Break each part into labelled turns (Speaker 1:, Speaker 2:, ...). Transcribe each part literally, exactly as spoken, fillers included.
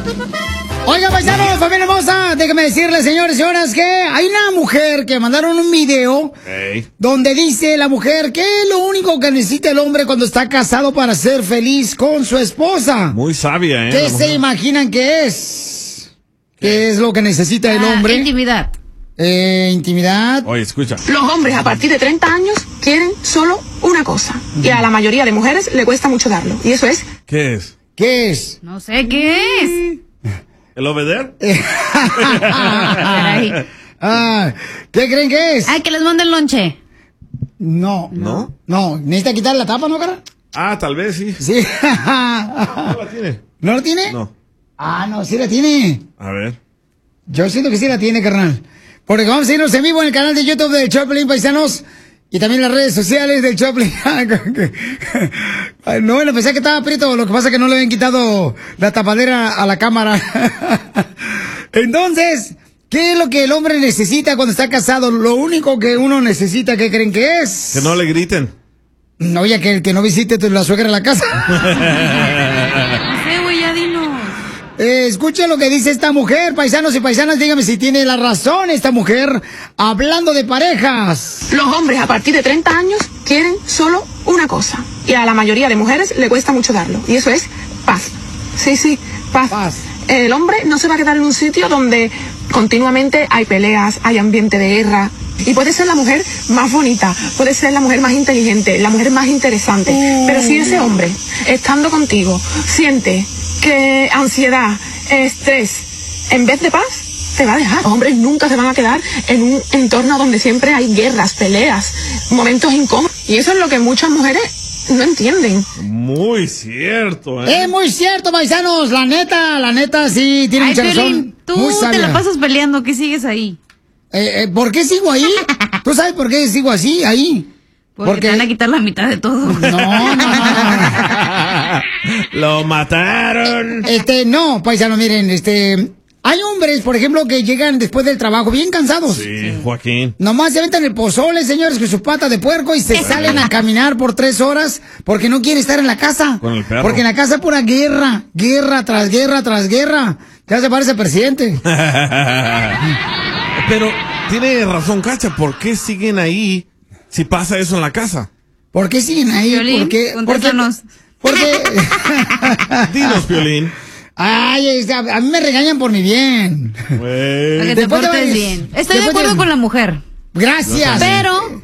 Speaker 1: Oigan, paisanos, familia hermosa, déjenme decirles, señores y señoras, que hay una mujer que mandaron un video hey. donde dice la mujer que es lo único que necesita el hombre cuando está casado para ser feliz con su esposa.
Speaker 2: Muy sabia, ¿eh?
Speaker 1: ¿Qué se imaginan que es? ¿Qué, ¿Qué es lo que necesita el hombre?
Speaker 3: Ah, intimidad.
Speaker 1: Eh, intimidad.
Speaker 2: Oye, escucha.
Speaker 4: Los hombres a partir de treinta años quieren solo una cosa. Y a la mayoría de mujeres le cuesta mucho darlo. Y eso es...
Speaker 2: ¿Qué es?
Speaker 1: ¿Qué es?
Speaker 3: No sé qué es.
Speaker 2: ¿El obeder?
Speaker 1: ah, ¿Qué creen que es?
Speaker 3: Ah, que les mande el lonche.
Speaker 1: No.
Speaker 2: ¿No?
Speaker 1: No, necesita quitar la tapa, ¿no, cara?
Speaker 2: Ah, tal vez sí.
Speaker 1: Sí.
Speaker 2: ¿No la tiene?
Speaker 1: ¿No la tiene?
Speaker 2: No.
Speaker 1: Ah, no, sí la tiene.
Speaker 2: A ver.
Speaker 1: Yo siento que sí la tiene, carnal. Porque vamos a irnos en vivo en el canal de YouTube del Choplin, paisanos. Y también las redes sociales del Choplin. No, bueno, pensé que estaba aprieto. Lo que pasa es que no le habían quitado la tapadera a la cámara. Entonces, ¿qué es lo que el hombre necesita cuando está casado? Lo único que uno necesita, ¿qué creen que es?
Speaker 2: Que no le griten.
Speaker 1: No, oye, que, que no visite la suegra en la casa.
Speaker 3: No sé, güey, ya dinos.
Speaker 1: Eh, escuche lo que dice esta mujer, paisanos y paisanas, dígame si tiene la razón esta mujer hablando de parejas.
Speaker 4: Los hombres a partir de treinta años quieren solo una cosa. Y a la mayoría de mujeres le cuesta mucho darlo. Y eso es paz. Sí, sí, paz. paz. El hombre no se va a quedar en un sitio donde continuamente hay peleas, hay ambiente de guerra. Y puede ser la mujer más bonita, puede ser la mujer más inteligente, la mujer más interesante. Uh. Pero si ese hombre, estando contigo, siente que ansiedad, estrés, en vez de paz, te va a dejar. Los hombres nunca se van a quedar en un entorno donde siempre hay guerras, peleas, momentos incómodos. Y eso es lo que muchas mujeres no entienden.
Speaker 2: Muy cierto, ¿eh?
Speaker 1: Es muy cierto, paisanos. La neta, la neta, sí, tiene
Speaker 3: Ay,
Speaker 1: mucha
Speaker 3: Piolín,
Speaker 1: razón.
Speaker 3: Tú
Speaker 1: muy
Speaker 3: te la pasas peleando, ¿qué sigues ahí?
Speaker 1: Eh, eh, ¿Por qué sigo ahí? ¿Tú sabes por qué sigo así, ahí?
Speaker 3: Porque, Porque te van a quitar la mitad de todo.
Speaker 1: No, no, no, no.
Speaker 2: Lo mataron.
Speaker 1: Este, no, paisano, miren, este... Hay hombres, por ejemplo, que llegan después del trabajo bien cansados.
Speaker 2: Sí, Joaquín.
Speaker 1: Nomás se aventan el pozole, señores, con su pata de puerco y se salen a caminar por tres horas porque no quieren estar en la casa.
Speaker 2: Con el perro.
Speaker 1: Porque en la casa es pura guerra, guerra tras guerra tras guerra. Ya se parece presidente.
Speaker 2: Pero tiene razón, Cacha, ¿por qué siguen ahí si pasa eso en la casa?
Speaker 1: ¿Por qué siguen ahí?
Speaker 3: Piolín,
Speaker 1: ¿Por qué?
Speaker 3: contéstanos.
Speaker 1: Porque...
Speaker 2: Dinos, Piolín.
Speaker 1: Ay, a, a mí me regañan por mi bien.
Speaker 2: Wey.
Speaker 3: Para que te
Speaker 1: Después
Speaker 3: portes
Speaker 1: te
Speaker 3: bien. Estoy de
Speaker 1: después
Speaker 3: acuerdo
Speaker 1: te-
Speaker 3: con la mujer.
Speaker 1: Gracias.
Speaker 3: Pero,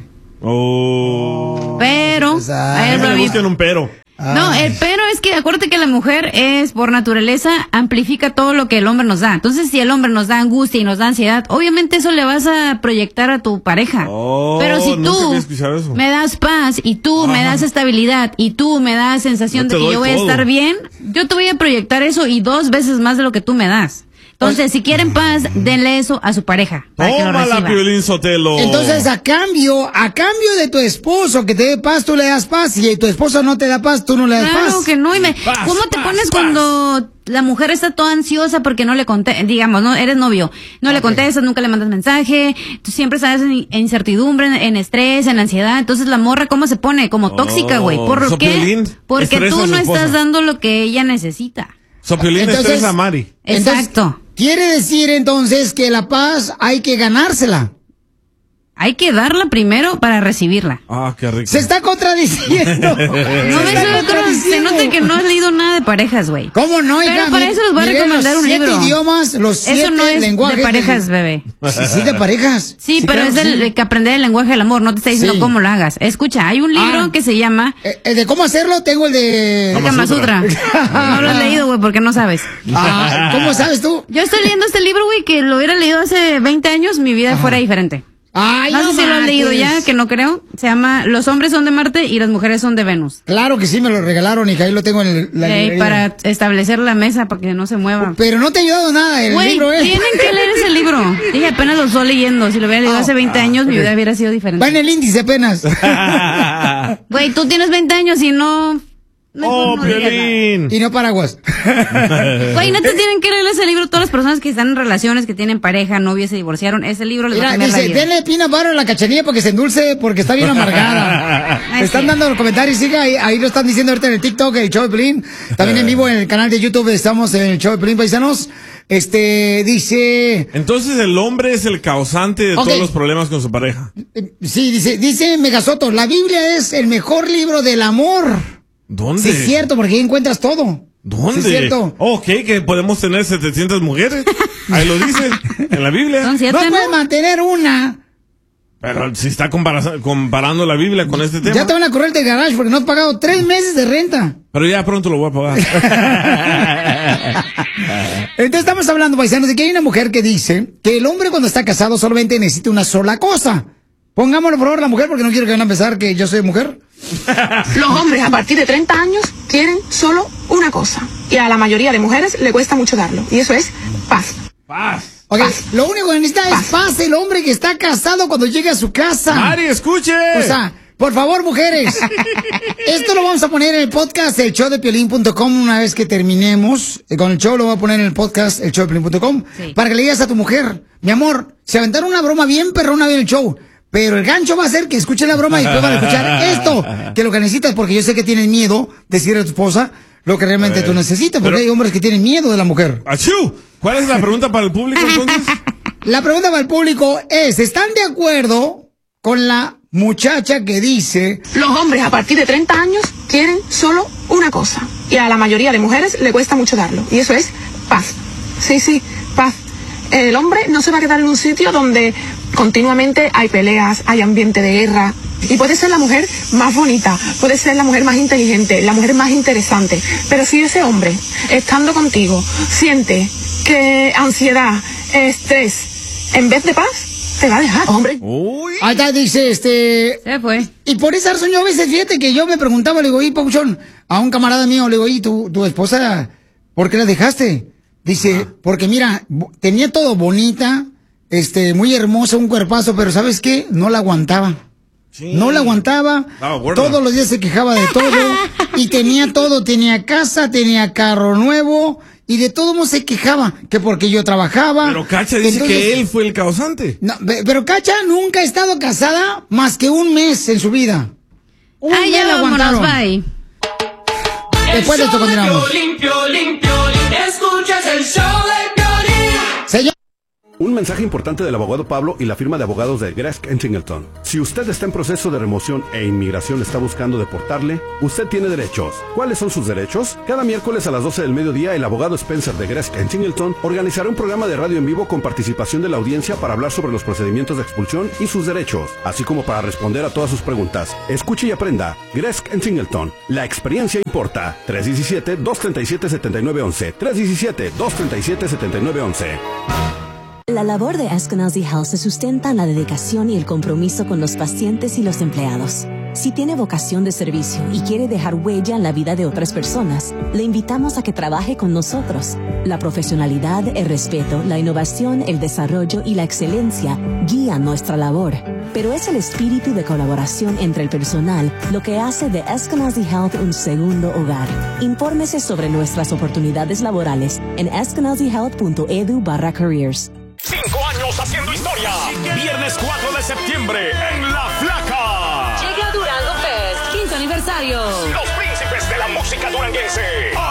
Speaker 2: Oh.
Speaker 3: pero,
Speaker 1: Pues, ah,
Speaker 3: a ver,
Speaker 2: Me
Speaker 3: Robbie.
Speaker 2: buscan un pero.
Speaker 3: No, el pero es que acuérdate que la mujer es, por naturaleza, amplifica todo lo que el hombre nos da. Entonces, si el hombre nos da angustia y nos da ansiedad, obviamente eso le vas a proyectar a tu pareja.
Speaker 2: Oh,
Speaker 3: pero si
Speaker 2: nunca
Speaker 3: tú
Speaker 2: había escuchado eso.
Speaker 3: me das paz y tú me
Speaker 2: Ajá.
Speaker 3: das estabilidad y tú me das sensación
Speaker 2: Yo te
Speaker 3: de que
Speaker 2: doy
Speaker 3: yo voy
Speaker 2: todo.
Speaker 3: a estar bien, yo te voy a proyectar eso y dos veces más de lo que tú me das. Entonces, si quieren paz, denle eso a su pareja. Para que lo
Speaker 2: Tómala,
Speaker 3: reciba.
Speaker 2: Piolín Sotelo.
Speaker 1: Entonces, a cambio, a cambio de tu esposo que te dé paz, tú le das paz. Y tu esposo no te da paz, tú no le das
Speaker 3: Claro
Speaker 1: paz.
Speaker 3: que no. Y me,
Speaker 2: Paz,
Speaker 3: ¿cómo te
Speaker 2: paz,
Speaker 3: pones
Speaker 2: paz.
Speaker 3: cuando la mujer está toda ansiosa porque no le contestas? Digamos, no eres novio, no le contestas, nunca le mandas mensaje, tú siempre estás en, en incertidumbre, en, en estrés, en ansiedad. Entonces la morra, ¿cómo se pone? Como tóxica, güey. ¿Por
Speaker 2: Oh, so
Speaker 3: qué?
Speaker 2: Piolín
Speaker 3: Porque
Speaker 2: estresa
Speaker 3: tú
Speaker 2: a su
Speaker 3: no
Speaker 2: esposa.
Speaker 3: estás dando lo que ella necesita.
Speaker 2: Sopiolín
Speaker 1: Entonces-
Speaker 2: estresa a Mari.
Speaker 1: Entonces,
Speaker 3: Exacto.
Speaker 1: Quiere decir entonces que la paz hay que ganársela.
Speaker 3: Hay que darla primero para recibirla.
Speaker 2: Ah, qué rico.
Speaker 1: Se está contradiciendo.
Speaker 3: No me se, se nota que no has leído nada de parejas, güey.
Speaker 1: ¿Cómo no, hija?
Speaker 3: Pero para
Speaker 1: Mi-
Speaker 3: eso les voy a
Speaker 1: miré
Speaker 3: recomendar
Speaker 1: los
Speaker 3: un
Speaker 1: siete
Speaker 3: libro.
Speaker 1: idiomas, los siete
Speaker 3: Eso no es
Speaker 1: lenguajes
Speaker 3: de parejas,
Speaker 1: del-
Speaker 3: bebé.
Speaker 1: Sí, sí, de parejas.
Speaker 3: Sí, pero
Speaker 1: claro
Speaker 3: es
Speaker 1: que
Speaker 3: el,
Speaker 1: sí.
Speaker 3: de que aprender el lenguaje del amor, no te está diciendo
Speaker 1: Sí.
Speaker 3: cómo lo hagas. Escucha, hay un libro
Speaker 1: Ah.
Speaker 3: que se llama
Speaker 1: Eh, eh, de cómo hacerlo tengo el de...
Speaker 2: Kama
Speaker 3: Kama
Speaker 2: Sutra.
Speaker 3: Sutra. No lo has leído, güey, porque no sabes.
Speaker 1: Ah, ¿cómo sabes tú?
Speaker 3: Yo estoy leyendo este libro, güey, que lo hubiera leído hace veinte años, mi vida fuera diferente.
Speaker 1: Ay,
Speaker 3: No sé si lo has
Speaker 1: marches.
Speaker 3: leído ya, que no creo. Se llama Los hombres son de Marte y las mujeres son de Venus.
Speaker 1: Claro que sí, me lo regalaron, hija, ahí lo tengo en el- la
Speaker 3: Eh,
Speaker 1: librería.
Speaker 3: para establecer la mesa, para que no se mueva.
Speaker 1: Pero no te ha ayudado nada el
Speaker 3: Güey,
Speaker 1: libro, ¿eh?
Speaker 3: tienen que leer ese libro. Dije, apenas lo estoy leyendo. Si lo hubiera leído
Speaker 1: Ah,
Speaker 3: hace veinte años, mi
Speaker 1: ok.
Speaker 3: vida hubiera sido
Speaker 1: Va en
Speaker 3: diferente.
Speaker 1: el índice apenas.
Speaker 3: Güey, tú tienes veinte años y no...
Speaker 2: Oh,
Speaker 3: no digas
Speaker 2: Piolín.
Speaker 1: Y no paraguas.
Speaker 3: Güey, no te tienen que leer ese libro. Todas las personas que están en relaciones, que tienen pareja, novia, se divorciaron, ese libro les va a
Speaker 1: Mira,
Speaker 3: cambiar la
Speaker 1: dice,
Speaker 3: vida.
Speaker 1: denle pina barro a la cachanilla porque se endulce, porque está bien amargada.
Speaker 3: Ay,
Speaker 1: Están
Speaker 3: sí.
Speaker 1: dando los comentarios, siga, ahí, ahí lo están diciendo ahorita en el TikTok, el show de Pelín. También en vivo en el canal de YouTube estamos en el show de Pelín, paisanos. Este, dice...
Speaker 2: Entonces el hombre es el causante de
Speaker 1: Ok.
Speaker 2: todos los problemas con su pareja.
Speaker 1: eh, Sí, dice, dice Megasoto, la Biblia es el mejor libro del amor.
Speaker 2: ¿Dónde?
Speaker 1: Sí, es cierto, porque ahí encuentras todo.
Speaker 2: ¿Dónde?
Speaker 1: Sí, es cierto.
Speaker 2: Oh, ok, que podemos tener setecientas mujeres. Ahí lo dice, en la Biblia.
Speaker 3: Son
Speaker 1: No
Speaker 3: siete, ¿no?
Speaker 1: puedes mantener una.
Speaker 2: Pero si está compara- comparando la Biblia con este tema.
Speaker 1: Ya te van a correr del garage porque no has pagado tres meses de renta.
Speaker 2: Pero ya pronto lo voy a pagar.
Speaker 1: Entonces estamos hablando, paisanos, de que hay una mujer que dice que el hombre cuando está casado solamente necesita una sola cosa. Pongámoslo por favor la mujer porque no quiero que van a pensar que yo soy mujer.
Speaker 4: Los hombres a partir de treinta años quieren solo una cosa. Y a la mayoría de mujeres le cuesta mucho darlo. Y eso es paz.
Speaker 2: Paz.
Speaker 1: Ok,
Speaker 4: Paz.
Speaker 1: lo único que necesita es paz el hombre que está casado cuando llegue a su casa.
Speaker 2: Mari, escuche.
Speaker 1: O sea, por favor, mujeres. Esto lo vamos a poner en el podcast, el show de piolín punto com, una vez que terminemos. Eh, Con el show lo voy a poner en el podcast, el show de piolín punto com,
Speaker 3: Sí.
Speaker 1: para que le digas a tu mujer, mi amor, se aventaron una broma bien perrona bien el show. Pero el gancho va a ser que escuche la broma y después van a escuchar esto, que lo que necesitas, porque yo sé que tienes miedo de decirle a tu esposa lo que realmente
Speaker 2: Eh,
Speaker 1: tú necesitas, porque
Speaker 2: pero-
Speaker 1: hay hombres que tienen miedo de la mujer.
Speaker 2: Achú. ¿Cuál es la pregunta para el público entonces?
Speaker 1: La pregunta para el público es, ¿están de acuerdo con la muchacha que dice...
Speaker 4: Los hombres a partir de treinta años quieren solo una cosa. Y a la mayoría de mujeres le cuesta mucho darlo. Y eso es paz. Sí, sí, paz. El hombre no se va a quedar en un sitio donde continuamente hay peleas, hay ambiente de guerra. Y puede ser la mujer más bonita, puede ser la mujer más inteligente, la mujer más interesante. Pero si ese hombre, estando contigo, siente que ansiedad, estrés, en vez de paz, te va a dejar, hombre.
Speaker 2: Uy.
Speaker 1: Ahí está, dice, este...
Speaker 3: Se fue.
Speaker 1: Y por esa razón yo a veces, fíjate que yo me preguntaba, le digo, y Pauchón, a un camarada mío, le digo, y tu, tu esposa, ¿por qué la dejaste? Dice, porque mira, bo- tenía todo bonita, este, muy hermosa, un cuerpazo, pero ¿sabes qué? No la aguantaba.
Speaker 2: Sí.
Speaker 1: No la aguantaba,
Speaker 2: Estaba gorda.
Speaker 1: todos los días se quejaba de todo, y tenía todo, tenía casa, tenía carro nuevo, y de todo modo se quejaba, que porque yo trabajaba.
Speaker 2: Pero Cacha dice
Speaker 1: Entonces-
Speaker 2: que él fue el causante.
Speaker 1: No, pe- pero Cacha nunca ha estado casada más que un mes en su vida. Un
Speaker 3: Ah,
Speaker 1: mes
Speaker 3: ya
Speaker 1: la
Speaker 3: vámonos,
Speaker 1: aguantaron.
Speaker 3: bye.
Speaker 1: Después de esto continuamos.
Speaker 5: Piolín, Piolín, Piolín, escuchas el show de Piolín.
Speaker 1: Señor,
Speaker 6: Un mensaje importante del abogado Pablo y la firma de abogados de Gresk and Singleton. Si usted está en proceso de remoción e inmigración está buscando deportarle, usted tiene derechos. ¿Cuáles son sus derechos? Cada miércoles a las doce del mediodía, el abogado Spencer de Gresk and Singleton organizará un programa de radio en vivo con participación de la audiencia para hablar sobre los procedimientos de expulsión y sus derechos, así como para responder a todas sus preguntas. Escuche y aprenda. Gresk and Singleton. La experiencia importa. tres uno siete, dos tres siete, siete nueve uno uno. tres uno siete, dos tres siete, siete nueve uno uno.
Speaker 7: La labor de Eskenazi Health se sustenta en la dedicación y el compromiso con los pacientes y los empleados. Si tiene vocación de servicio y quiere dejar huella en la vida de otras personas, le invitamos a que trabaje con nosotros. La profesionalidad, el respeto, la innovación, el desarrollo y la excelencia guían nuestra labor. Pero es el espíritu de colaboración entre el personal lo que hace de Eskenazi Health un segundo hogar. Infórmese sobre nuestras oportunidades laborales en eskenazi health punto edu barra careers.
Speaker 8: Cinco años haciendo historia. Viernes cuatro de septiembre en La Flaca.
Speaker 3: Llega Durango Fest, quinto aniversario.
Speaker 8: Los príncipes de la música duranguense.